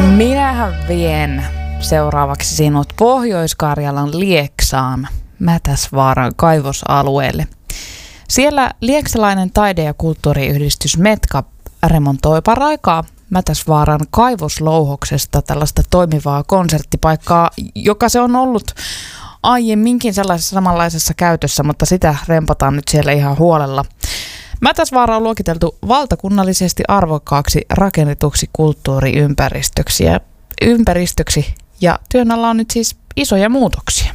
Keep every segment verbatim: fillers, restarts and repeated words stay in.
Minähän vien seuraavaksi sinut Pohjois-Karjalan Lieksaan, Mätäsvaaran kaivosalueelle. Siellä lieksalainen taide- ja kulttuuriyhdistys Metka remontoi paraikaa Mätäsvaaran kaivoslouhoksesta tällaista toimivaa konserttipaikkaa, joka se on ollut aiemminkin sellaisessa samanlaisessa käytössä, mutta sitä rempataan nyt siellä ihan huolella. Mätäsvaara on luokiteltu valtakunnallisesti arvokkaaksi rakennetuksi kulttuuriympäristöksi ja, ympäristöksi, ja työn alla on nyt siis isoja muutoksia.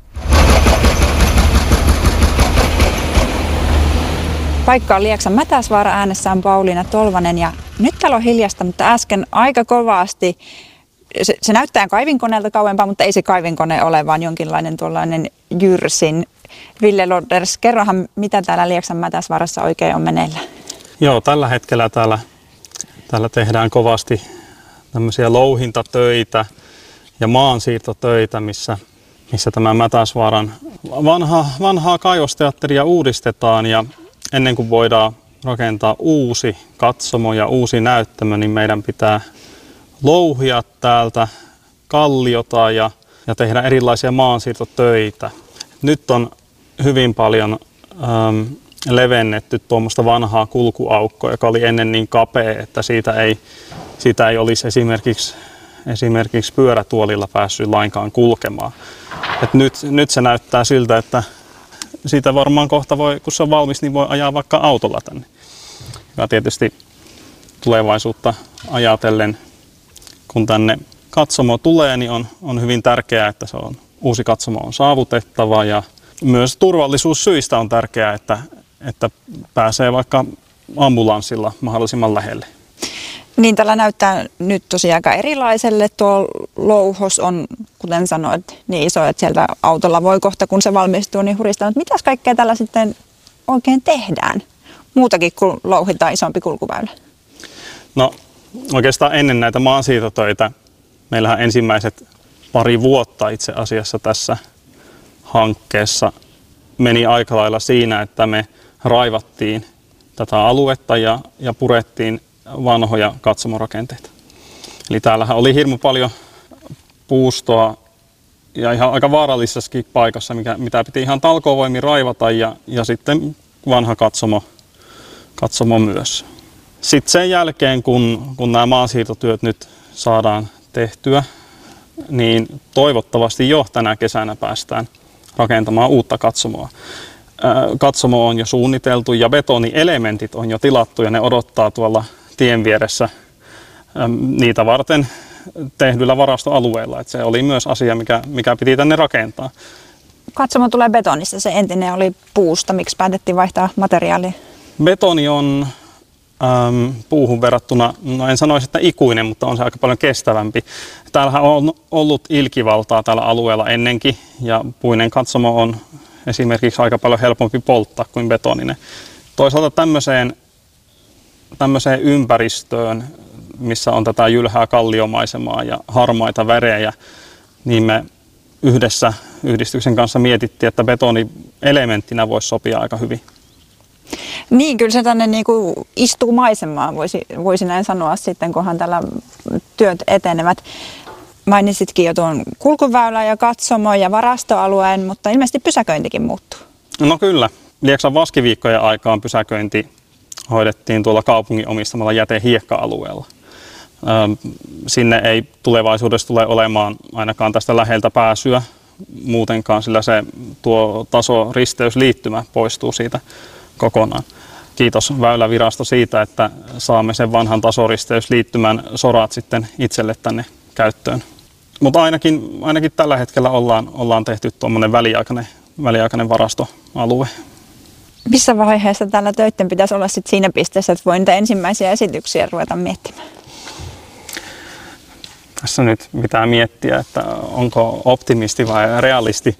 Paikka on Lieksan Mätäsvaara, äänessä on Pauliina Tolvanen, ja nyt täällä on hiljasta, mutta äsken aika kovasti. Se, se näyttää kaivinkoneelta kauempaa, mutta ei se kaivinkone ole, vaan jonkinlainen tuollainen jyrsin. Ville Lodders, kerrohan, mitä täällä Lieksan Mätäsvaarassa oikein on meneillä? Joo, tällä hetkellä täällä, täällä tehdään kovasti tämmöisiä louhintatöitä ja maansiirtotöitä, missä, missä tämä Mätäsvaaran vanha, vanhaa kaivosteatteria uudistetaan. Ja ennen kuin voidaan rakentaa uusi katsomo ja uusi näyttämö, niin meidän pitää louhia täältä kalliota ja, ja tehdä erilaisia maansiirtotöitä. Nyt on hyvin paljon ähm, levennetty tuommoista vanhaa kulkuaukkoa, joka oli ennen niin kapea, että siitä ei, siitä ei olisi esimerkiksi, esimerkiksi pyörätuolilla päässyt lainkaan kulkemaan. Et nyt, nyt se näyttää siltä, että siitä varmaan kohta voi, kun se on valmis, niin voi ajaa vaikka autolla tänne. Ja tietysti tulevaisuutta ajatellen, kun tänne katsomo tulee, niin on, on hyvin tärkeää, että se on, uusi katsomo on saavutettava, ja myös turvallisuussyistä on tärkeää, että, että pääsee vaikka ambulanssilla mahdollisimman lähelle. Niin, tällä näyttää nyt tosiaan aika erilaiselle. Tuo louhos on, kuten sanoit, niin iso, että sieltä autolla voi kohta, kun se valmistuu, niin huristaa. Mutta mitäs kaikkea tällä sitten oikein tehdään? Muutakin kuin louhitaan isompi kulkuväylä. No oikeastaan ennen näitä maansiirtotöitä meillähän ensimmäiset pari vuotta itse asiassa tässä hankkeessa meni aika lailla siinä, että me raivattiin tätä aluetta ja, ja purettiin vanhoja katsomorakenteita. Eli täällähän oli hirmu paljon puustoa ja ihan aika vaarallisessakin paikassa, mikä, mitä piti ihan talkoovoimin raivata, ja, ja sitten vanha katsomo, katsomo myös. Sitten sen jälkeen, kun, kun nämä maansiirtotyöt nyt saadaan tehtyä, niin toivottavasti jo tänä kesänä päästään rakentamaan uutta katsomoa. Katsomo on jo suunniteltu ja betonielementit on jo tilattu ja ne odottaa tuolla tien vieressä niitä varten tehdyllä varastoalueella. Et se oli myös asia, mikä, mikä piti tänne rakentaa. Katsomo tulee betonista, se entinen oli puusta. Miksi päätettiin vaihtaa materiaalia? Betoni on äm, puuhun verrattuna, no en sanoisi, että ikuinen, mutta on se aika paljon kestävämpi. Täällähän on ollut ilkivaltaa tällä alueella ennenkin, ja puinen katsomo on esimerkiksi aika paljon helpompi polttaa kuin betoninen. Toisaalta tämmöiseen, tämmöiseen ympäristöön, missä on tätä jylhää kalliomaisemaa ja harmaita värejä, niin me yhdessä yhdistyksen kanssa mietittiin, että betoni elementtinä voisi sopia aika hyvin. Niin, kyllä se tänne niin kuin istuu maisemaan, voisi, voisi näin sanoa sitten, kunhan tällä työt etenevät. Mainitsitkin jo tuon kulkuväylä ja katsomo ja varastoalueen, mutta ilmeisesti pysäköintikin muuttuu. No kyllä. Lieksan vaskiviikkojen aikaan pysäköinti hoidettiin tuolla kaupungin omistamalla jätehiekka-alueella. Sinne ei tulevaisuudessa tule olemaan ainakaan tästä läheltä pääsyä muutenkaan, sillä se tuo tasoristeysliittymä poistuu siitä kokonaan. Kiitos Väylävirasto siitä, että saamme sen vanhan tasoristeysliittymän sorat sitten itselle tänne käyttöön. Mutta ainakin, ainakin tällä hetkellä ollaan, ollaan tehty tuommoinen väliaikainen, väliaikainen varastoalue. Missä vaiheessa tällä töiden pitäisi olla sit siinä pisteessä, että voi niitä ensimmäisiä esityksiä ruveta miettimään? Tässä nyt pitää miettiä, että onko optimisti vai realisti.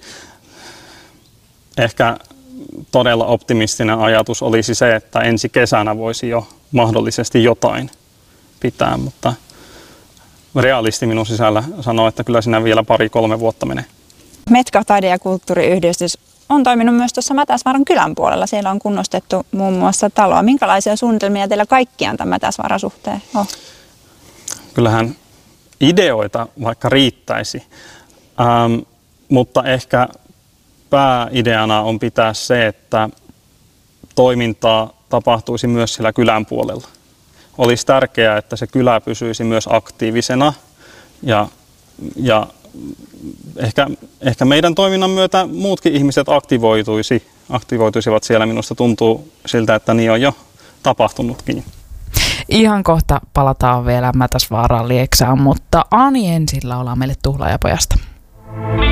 Ehkä todella optimistinen ajatus olisi se, että ensi kesänä voisi jo mahdollisesti jotain pitää, mutta realisti minun sisällä sanoo, että kyllä siinä vielä pari-kolme vuotta menee. Metka taide- ja kulttuuriyhdistys on toiminut myös tuossa Mätäsvaaran kylän puolella. Siellä on kunnostettu muun muassa taloa. Minkälaisia suunnitelmia teillä kaikkiaan tämän Mätäsvaaran suhteen on? Kyllähän ideoita vaikka riittäisi, ähm, mutta ehkä pääideana on pitää se, että toimintaa tapahtuisi myös sillä kylän puolella. Olisi tärkeää, että se kylä pysyisi myös aktiivisena ja, ja ehkä, ehkä meidän toiminnan myötä muutkin ihmiset aktivoituisi, aktivoituisivat siellä. Minusta tuntuu siltä, että niin on jo tapahtunutkin. Ihan kohta palataan vielä Mätäsvaaraan Lieksaan, mutta Ani ensin laulaa meille Tuhlaajapojasta.